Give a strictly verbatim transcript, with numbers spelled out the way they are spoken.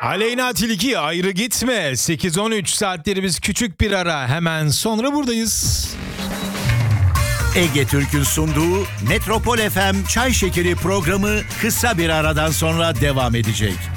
Aleyna Tilki ayrı gitme. sekiz on üç saatlerimiz küçük bir ara. Hemen sonra buradayız. Ege Türk'ün sunduğu Metropol F M Çay Şekeri programı kısa bir aradan sonra devam edecek.